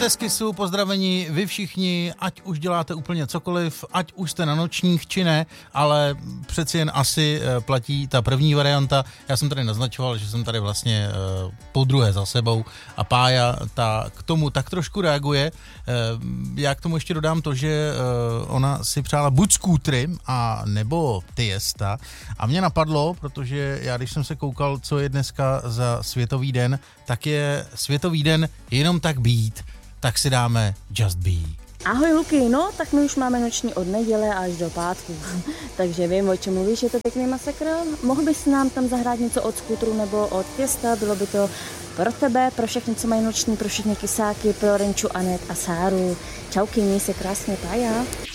Ze Skisu pozdravení vy všichni, ať už děláte úplně cokoliv, ať už jste na nočních či ne, ale přeci jen asi platí ta první varianta. Já jsem tady naznačoval, že jsem tady vlastně podruhé za sebou a Pája k tomu tak trošku reaguje. Já k tomu ještě dodám to, že ona si přála buď skútry a nebo Tiesta a mě napadlo, protože já když jsem se koukal, co je dneska za světový den, tak je světový den jenom tak být. Tak si dáme Just Be. Ahoj Luky, no tak my už máme noční od neděle až do pátku, takže vím, o čem mluvíš, je to pěkný masakr. Mohl bys nám tam zahrát něco od skútru nebo od Tiesta, bylo by to pro tebe, pro všechny, co mají noční, pro všechny kysáky, pro Renču, Anet a Sáru. Čauky, měj se krásně, Pája.